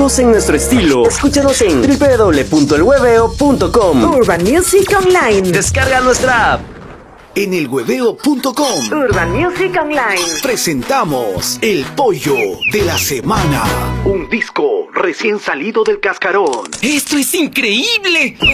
Conocen nuestro estilo. Escúchanos en www.elhueveo.com. Urban Music Online. Descarga nuestra app. En elhueveo.com Urban Music Online. presentamos El Pollo de la Semana. Un disco recién salido del cascarón. ¡Esto es increíble!